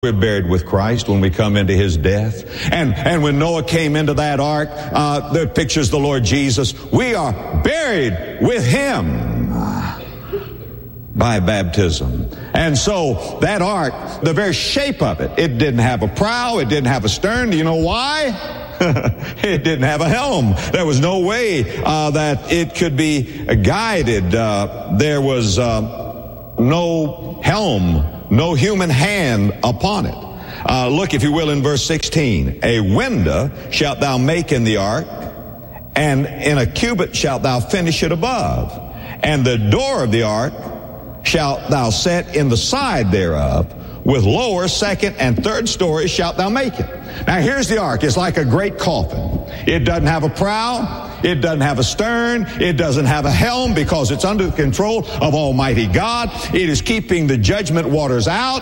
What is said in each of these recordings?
we're buried with Christ when we come into His death. And when Noah came into that ark, that pictures the Lord Jesus. We are buried with Him by baptism. And so that ark, the very shape of it, it didn't have a prow, it didn't have a stern. Do you know why? It didn't have a helm. There was no way that it could be guided. There was no helm, no human hand upon it. Look, if you will, in verse 16. A window shalt thou make in the ark, and in a cubit shalt thou finish it above. And the door of the ark shalt thou set in the side thereof. With lower, second, and third stories shalt thou make it. Now here's the ark. It's like a great coffin. It doesn't have a prow. It doesn't have a stern. It doesn't have a helm because it's under the control of Almighty God. It is keeping the judgment waters out.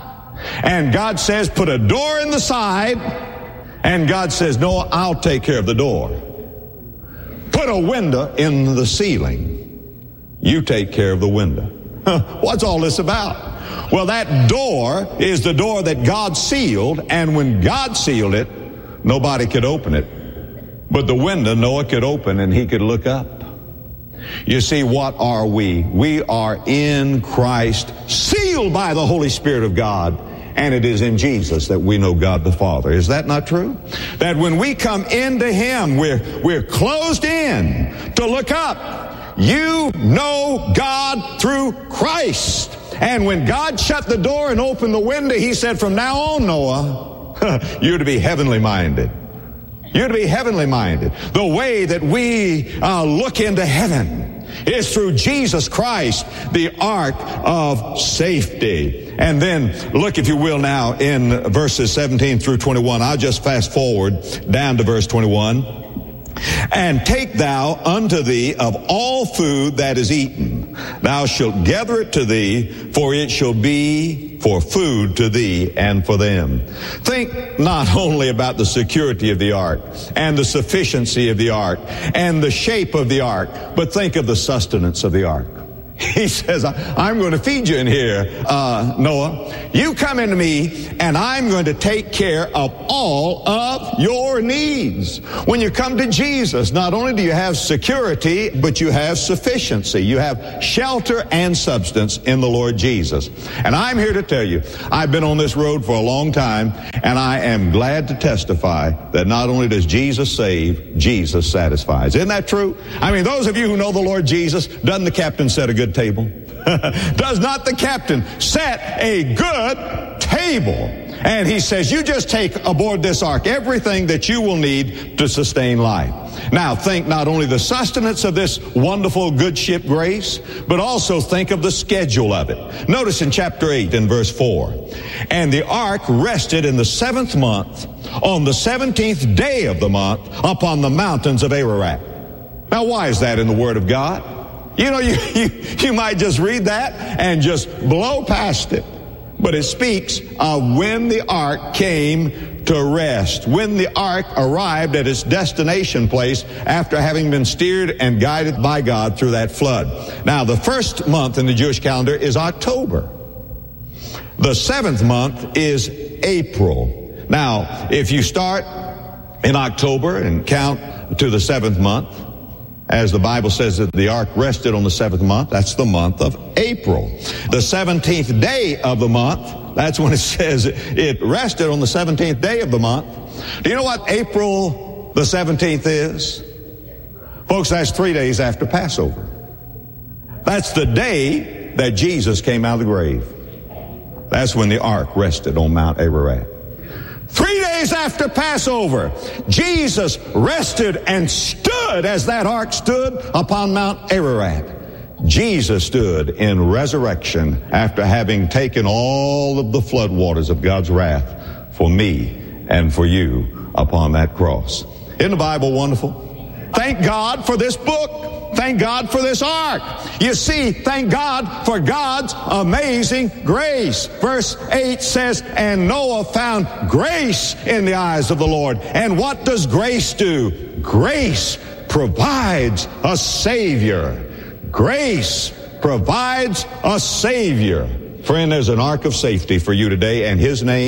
And God says, put a door in the side. And God says, no, I'll take care of the door. Put a window in the ceiling. You take care of the window. What's all this about? Well, that door is the door that God sealed, and when God sealed it, nobody could open it. But the window Noah could open, and he could look up. You see, what are we? We are in Christ, sealed by the Holy Spirit of God, and it is in Jesus that we know God the Father. Is that not true? That when we come into Him, we're closed in to look up. You know God through Christ. And when God shut the door and opened the window, He said, from now on, Noah, you're to be heavenly minded. You're to be heavenly minded. The way that we look into heaven is through Jesus Christ, the ark of safety. And then look, if you will, now in verses 17 through 21. I'll just fast forward down to verse 21. And take thou unto thee of all food that is eaten. Thou shalt gather it to thee, for it shall be for food to thee and for them. Think not only about the security of the ark and the sufficiency of the ark and the shape of the ark, but think of the sustenance of the ark. He says, I'm going to feed you in here, Noah. You come into me, and I'm going to take care of all of your needs. When you come to Jesus, not only do you have security, but you have sufficiency. You have shelter and substance in the Lord Jesus. And I'm here to tell you, I've been on this road for a long time, and I am glad to testify that not only does Jesus save, Jesus satisfies. Isn't that true? I mean, those of you who know the Lord Jesus, doesn't the captain set a good table? Does not the captain set a good table? And he says, you just take aboard this ark everything that you will need to sustain life. Now think not only the sustenance of this wonderful good ship Grace, but also think of the schedule of it. Notice in chapter 8 and verse 4, and the ark rested in the 7th month, on the 17th day of the month, upon the mountains of Ararat. Now why is that in the Word of God? You know, you might just read that and just blow past it. But it speaks of when the ark came to rest, when the ark arrived at its destination place after having been steered and guided by God through that flood. Now, the first month in the Jewish calendar is October. The 7th month is April. Now, if you start in October and count to the 7th month, as the Bible says that the ark rested on the 7th month, that's the month of April. The 17th day of the month, that's when it says it rested on the 17th day of the month. Do you know what April the 17th is? Folks, that's 3 days after Passover. That's the day that Jesus came out of the grave. That's when the ark rested on Mount Ararat. 3 days after Passover, Jesus rested and stood as that ark stood upon Mount Ararat. Jesus stood in resurrection after having taken all of the floodwaters of God's wrath for me and for you upon that cross. Isn't the Bible wonderful? Thank God for this book. Thank God for this ark. You see, thank God for God's amazing grace. Verse 8 says, and Noah found grace in the eyes of the Lord. And what does grace do? Grace provides a Savior. Grace provides a Savior. Friend, there's an ark of safety for you today, and His name